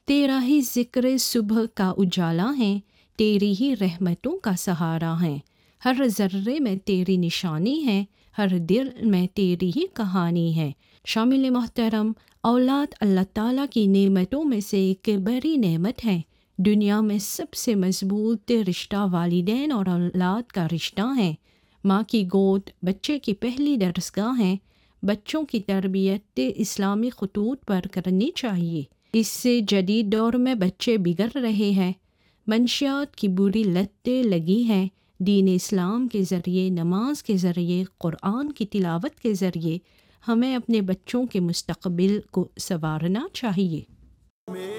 तेरा ही जिक्र सुबह का उजाला है, तेरी ही रहमतों का सहारा है। हर ज़र्रे में तेरी निशानी है, हर दिल में तेरी ही कहानी है। शामिल मोहतरम, औलाद अल्लाह ताला की नेमतों में से एक बड़ी नेमत है। दुनिया में सबसे मजबूत रिश्ता वालिदैन और औलाद का रिश्ता है। माँ की गोद बच्चे की पहली दरसगाह है। बच्चों की तरबियत इस्लामी खतूत पर करनी चाहिए। इससे जदीद दौर में बच्चे बिगड़ रहे हैं। मंशियात की बुरी लतें लगी हैं। दीन इस्लाम के ज़रिए, नमाज के ज़रिए, क़ुरान की तिलावत के ज़रिए हमें अपने बच्चों के मुस्तक़बिल को संवारना चाहिए।